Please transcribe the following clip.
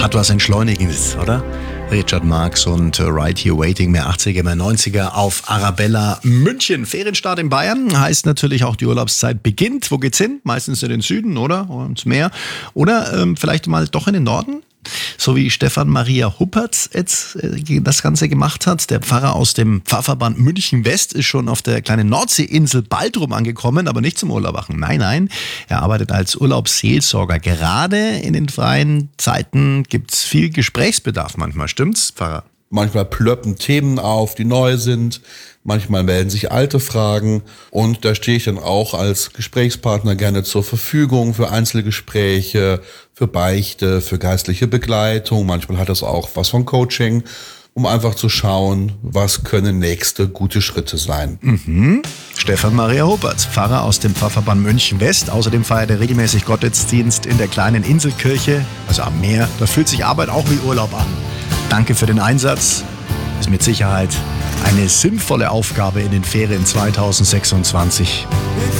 Hat was Entschleunigendes, oder? Richard Marx und Right Here Waiting, mehr 80er, mehr 90er auf Arabella München. Ferienstart in Bayern heißt natürlich auch, die Urlaubszeit beginnt. Wo geht's hin? Meistens in den Süden, oder? Oder ins Meer. Oder vielleicht mal doch in den Norden? So wie Stefan Maria Huppertz jetzt das Ganze gemacht hat. Der Pfarrer aus dem Pfarrverband München West ist schon auf der kleinen Nordseeinsel Baltrum angekommen, aber nicht zum Urlaub machen. Nein, er arbeitet als Urlaubsseelsorger. Gerade in den freien Zeiten gibt's viel Gesprächsbedarf manchmal, stimmt's, Pfarrer? Manchmal plöppen Themen auf, die neu sind. Manchmal melden sich alte Fragen. Und da stehe ich dann auch als Gesprächspartner gerne zur Verfügung für Einzelgespräche, für Beichte, für geistliche Begleitung. Manchmal hat das auch was von Coaching, um einfach zu schauen, was können nächste gute Schritte sein. Stefan Maria Huppertz, Pfarrer aus dem Pfarrverband München West. Außerdem feiert er regelmäßig Gottesdienst in der kleinen Inselkirche, also am Meer. Da fühlt sich Arbeit auch wie Urlaub an. Danke für den Einsatz. Ist mit Sicherheit eine sinnvolle Aufgabe in den Ferien 2026.